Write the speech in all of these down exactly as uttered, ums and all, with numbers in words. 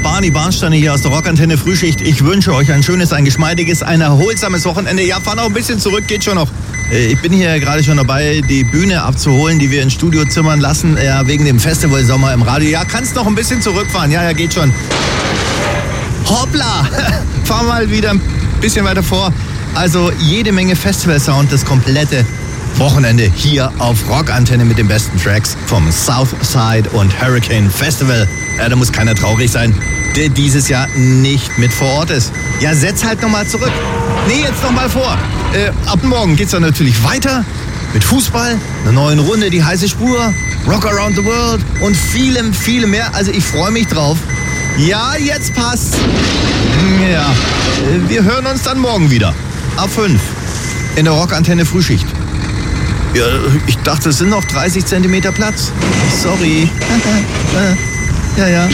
Barney Barnsteiner hier aus der Rockantenne Frühschicht. Ich wünsche euch ein schönes, ein geschmeidiges, ein erholsames Wochenende. Ja, fahr noch ein bisschen zurück, geht schon noch. Ich bin hier gerade schon dabei, die Bühne abzuholen, die wir ins Studio zimmern lassen, ja, wegen dem Festival Sommer im Radio. Ja, kannst noch ein bisschen zurückfahren. Ja, ja, geht schon. Hoppla! Fahr mal wieder ein bisschen weiter vor. Also jede Menge Festival-Sound, das komplette Wochenende hier auf Rockantenne mit den besten Tracks vom Southside und Hurricane Festival. Ja, da muss keiner traurig sein, der dieses Jahr nicht mit vor Ort ist. Ja, setz halt nochmal zurück. Nee, jetzt nochmal vor. Äh, ab morgen geht's dann natürlich weiter mit Fußball, einer neuen Runde, die heiße Spur, Rock Around the World und vielem, vielem mehr. Also ich freue mich drauf. Ja, jetzt passt's. Ja, wir hören uns dann morgen wieder. Ab fünf in der Rockantenne Frühschicht. Ja, ich dachte, es sind noch dreißig Zentimeter Platz. Sorry. Ja, ja.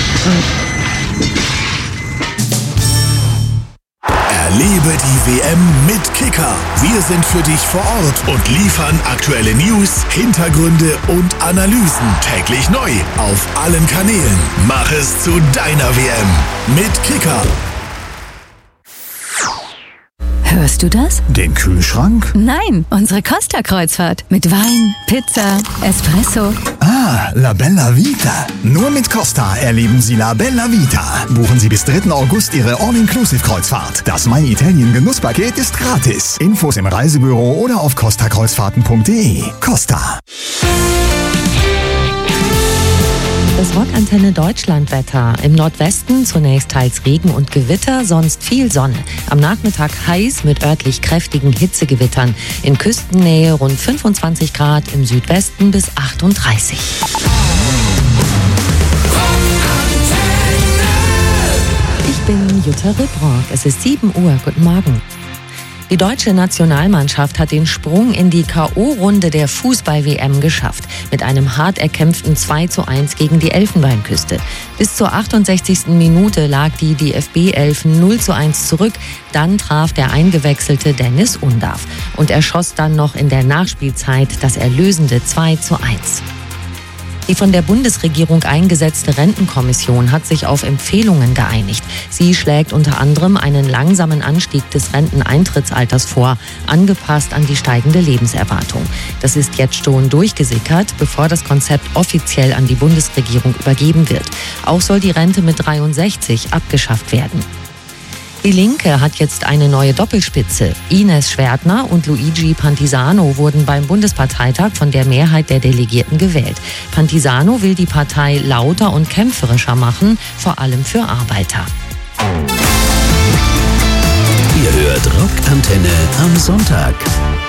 Erlebe die W M mit Kicker. Wir sind für dich vor Ort und liefern aktuelle News, Hintergründe und Analysen täglich neu auf allen Kanälen. Mach es zu deiner W M mit Kicker. Hörst du das? Den Kühlschrank? Nein, unsere Costa-Kreuzfahrt. Mit Wein, Pizza, Espresso. Ah, La Bella Vita. Nur mit Costa erleben Sie La Bella Vita. Buchen Sie bis dritten August Ihre All-Inclusive-Kreuzfahrt. Das My Italien Genusspaket ist gratis. Infos im Reisebüro oder auf costa kreuzfahrten punkt de. Costa. Das Rockantenne Deutschlandwetter. Im Nordwesten zunächst teils Regen und Gewitter, sonst viel Sonne. Am Nachmittag heiß mit örtlich kräftigen Hitzegewittern. In Küstennähe rund fünfundzwanzig Grad, im Südwesten bis achtunddreißig. Ich bin Jutta Ribrock. Es ist sieben Uhr. Guten Morgen. Die deutsche Nationalmannschaft hat den Sprung in die K O-Runde der Fußball-W M geschafft. Mit einem hart erkämpften zwei zu eins gegen die Elfenbeinküste. Bis zur achtundsechzigsten Minute lag die D F B-Elf null zu eins zurück. Dann traf der eingewechselte Dennis Undav. Und er schoss dann noch in der Nachspielzeit das erlösende zwei zu eins. Die von der Bundesregierung eingesetzte Rentenkommission hat sich auf Empfehlungen geeinigt. Sie schlägt unter anderem einen langsamen Anstieg des Renteneintrittsalters vor, angepasst an die steigende Lebenserwartung. Das ist jetzt schon durchgesickert, bevor das Konzept offiziell an die Bundesregierung übergeben wird. Auch soll die Rente mit dreiundsechzig abgeschafft werden. Die Linke hat jetzt eine neue Doppelspitze. Ines Schwertner und Luigi Pantisano wurden beim Bundesparteitag von der Mehrheit der Delegierten gewählt. Pantisano will die Partei lauter und kämpferischer machen, vor allem für Arbeiter. Ihr hört Rockantenne am Sonntag.